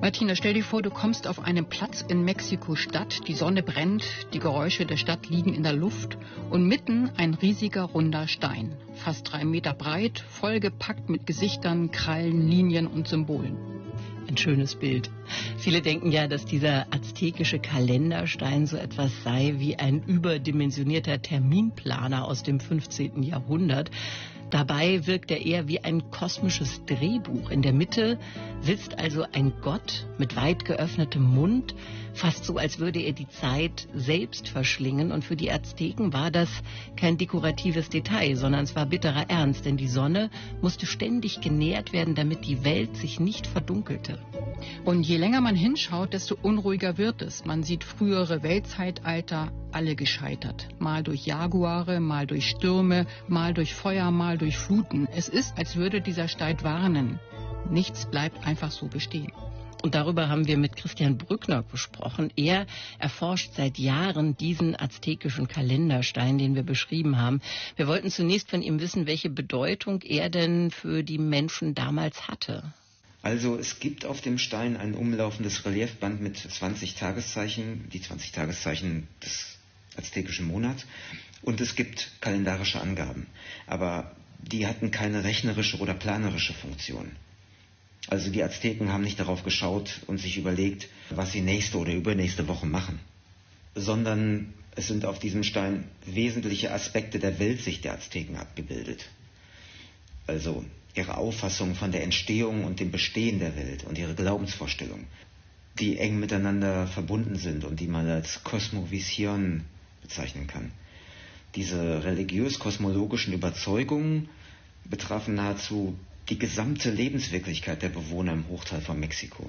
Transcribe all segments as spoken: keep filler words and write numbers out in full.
Martina, stell dir vor, du kommst auf einen Platz in Mexiko-Stadt, die Sonne brennt, die Geräusche der Stadt liegen in der Luft und mitten ein riesiger runder Stein, fast drei Meter breit, vollgepackt mit Gesichtern, Krallen, Linien und Symbolen. Ein schönes Bild. Viele denken ja, dass dieser aztekische Kalenderstein so etwas sei wie ein überdimensionierter Terminplaner aus dem fünfzehnten Jahrhundert. Dabei wirkt er eher wie ein kosmisches Drehbuch. In der Mitte sitzt also ein Gott mit weit geöffnetem Mund, fast so, als würde er die Zeit selbst verschlingen. Und für die Azteken war das kein dekoratives Detail, sondern es war bitterer Ernst, denn die Sonne musste ständig genährt werden, damit die Welt sich nicht verdunkelte. Und je länger man hinschaut, desto unruhiger wird es. Man sieht frühere Weltzeitalter, alle gescheitert. Mal durch Jaguare, mal durch Stürme, mal durch Feuer, mal durch Fluten. Es ist, als würde dieser Stein warnen. Nichts bleibt einfach so bestehen. Und darüber haben wir mit Christian Brückner gesprochen. Er erforscht seit Jahren diesen aztekischen Kalenderstein, den wir beschrieben haben. Wir wollten zunächst von ihm wissen, welche Bedeutung er denn für die Menschen damals hatte. Also es gibt auf dem Stein ein umlaufendes Reliefband mit zwanzig Tageszeichen, die zwanzig Tageszeichen des aztekischen Monats, und es gibt kalendarische Angaben. Aber die hatten keine rechnerische oder planerische Funktion. Also die Azteken haben nicht darauf geschaut und sich überlegt, was sie nächste oder übernächste Woche machen, sondern es sind auf diesem Stein wesentliche Aspekte der Weltsicht der Azteken abgebildet. Also ihre Auffassung von der Entstehung und dem Bestehen der Welt und ihre Glaubensvorstellungen, die eng miteinander verbunden sind und die man als Kosmovision bezeichnen kann. Diese religiös-kosmologischen Überzeugungen betrafen nahezu die gesamte Lebenswirklichkeit der Bewohner im Hochtal von Mexiko.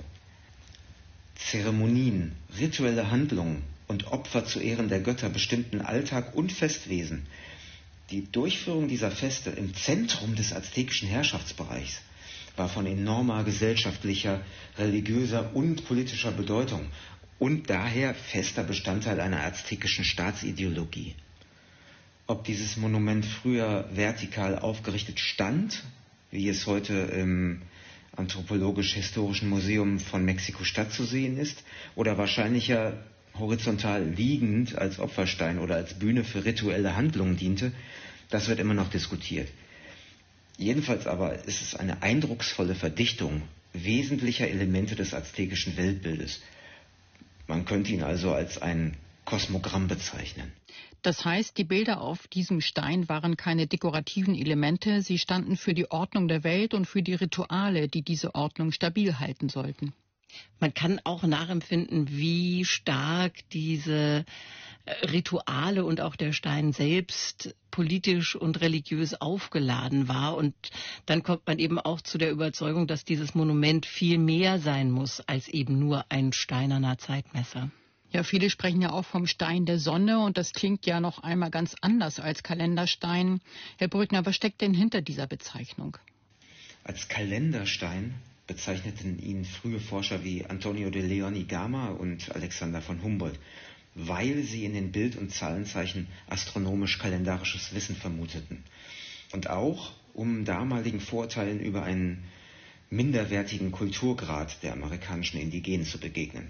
Zeremonien, rituelle Handlungen und Opfer zu Ehren der Götter bestimmten Alltag und Festwesen. Die Durchführung dieser Feste im Zentrum des aztekischen Herrschaftsbereichs war von enormer gesellschaftlicher, religiöser und politischer Bedeutung und daher fester Bestandteil einer aztekischen Staatsideologie. Ob dieses Monument früher vertikal aufgerichtet stand, wie es heute im Anthropologisch-Historischen Museum von Mexiko-Stadt zu sehen ist, oder wahrscheinlicher horizontal liegend als Opferstein oder als Bühne für rituelle Handlungen diente, das wird immer noch diskutiert. Jedenfalls aber ist es eine eindrucksvolle Verdichtung wesentlicher Elemente des aztekischen Weltbildes. Man könnte ihn also als ein Kosmogramm bezeichnen. Das heißt, die Bilder auf diesem Stein waren keine dekorativen Elemente, sie standen für die Ordnung der Welt und für die Rituale, die diese Ordnung stabil halten sollten. Man kann auch nachempfinden, wie stark diese Rituale und auch der Stein selbst politisch und religiös aufgeladen war. Und dann kommt man eben auch zu der Überzeugung, dass dieses Monument viel mehr sein muss als eben nur ein steinerner Zeitmesser. Ja, viele sprechen ja auch vom Stein der Sonne und das klingt ja noch einmal ganz anders als Kalenderstein. Herr Brückner, was steckt denn hinter dieser Bezeichnung? Als Kalenderstein bezeichneten ihn frühe Forscher wie Antonio de Leon y Gama und Alexander von Humboldt, weil sie in den Bild- und Zahlenzeichen astronomisch-kalendarisches Wissen vermuteten. Und auch, um damaligen Vorurteilen über einen minderwertigen Kulturgrad der amerikanischen Indigenen zu begegnen.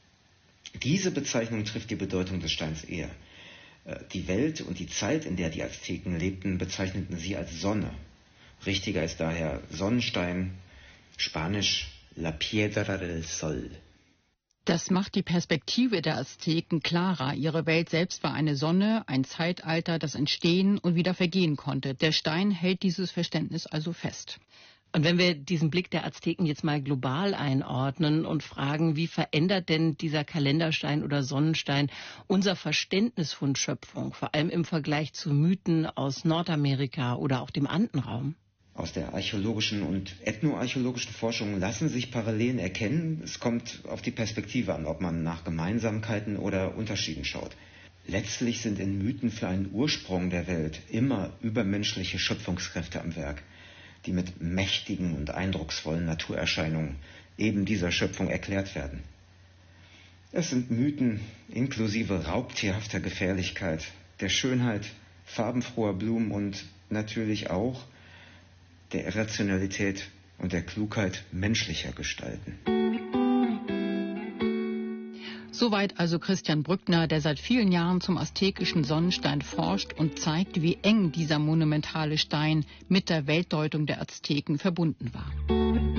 Diese Bezeichnung trifft die Bedeutung des Steins eher. Die Welt und die Zeit, in der die Azteken lebten, bezeichneten sie als Sonne. Richtiger ist daher Sonnenstein, Spanisch La Piedra del Sol. Das macht die Perspektive der Azteken klarer. Ihre Welt selbst war eine Sonne, ein Zeitalter, das entstehen und wieder vergehen konnte. Der Stein hält dieses Verständnis also fest. Und wenn wir diesen Blick der Azteken jetzt mal global einordnen und fragen, wie verändert denn dieser Kalenderstein oder Sonnenstein unser Verständnis von Schöpfung, vor allem im Vergleich zu Mythen aus Nordamerika oder auch dem Andenraum? Aus der archäologischen und ethnoarchäologischen Forschung lassen sich Parallelen erkennen. Es kommt auf die Perspektive an, ob man nach Gemeinsamkeiten oder Unterschieden schaut. Letztlich sind in Mythen für einen Ursprung der Welt immer übermenschliche Schöpfungskräfte am Werk, die mit mächtigen und eindrucksvollen Naturerscheinungen eben dieser Schöpfung erklärt werden. Es sind Mythen inklusive raubtierhafter Gefährlichkeit, der Schönheit farbenfroher Blumen und natürlich auch der Irrationalität und der Klugheit menschlicher Gestalten. Soweit also Christian Brückner, der seit vielen Jahren zum aztekischen Sonnenstein forscht und zeigt, wie eng dieser monumentale Stein mit der Weltdeutung der Azteken verbunden war.